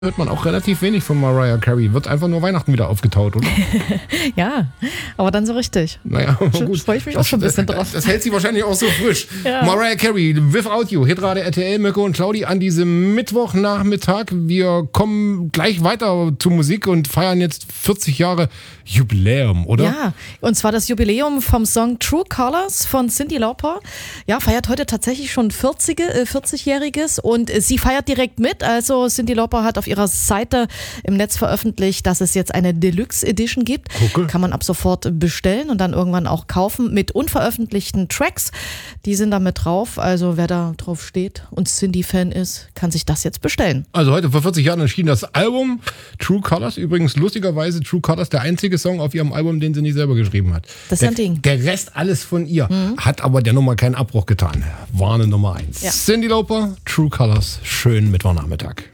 Hört man auch relativ wenig von Mariah Carey. Wird einfach nur Weihnachten wieder aufgetaut, oder? Ja, aber dann so richtig. Naja, gut. Freue ich mich auch schon ein bisschen drauf. Das hält sie wahrscheinlich auch so frisch. Ja. Mariah Carey, Without You, Hitradio RTL, Mirko und Claudi an diesem Mittwochnachmittag. Wir kommen gleich weiter zur Musik und feiern jetzt 40 Jahre Jubiläum, oder? Ja, und zwar das Jubiläum vom Song True Colors von Cyndi Lauper. Ja, feiert heute tatsächlich schon 40-Jähriges und sie feiert direkt mit. Also Cyndi Lauper hat auf ihrer Seite im Netz veröffentlicht, dass es jetzt eine Deluxe Edition gibt. Okay. Kann man ab sofort bestellen und dann irgendwann auch kaufen mit unveröffentlichten Tracks. Die sind da mit drauf. Also wer da drauf steht und Cyndi-Fan ist, kann sich das jetzt bestellen. Also heute vor 40 Jahren erschien das Album True Colors. Übrigens lustigerweise True Colors der einzige Song auf ihrem Album, den sie nicht selber geschrieben hat. Das ist ein Ding. Der Rest alles von ihr. Hat aber der Nummer keinen Abbruch getan. War eine Nummer 1. Ja. Cyndi Lauper, True Colors. Schönen Mittwochnachmittag.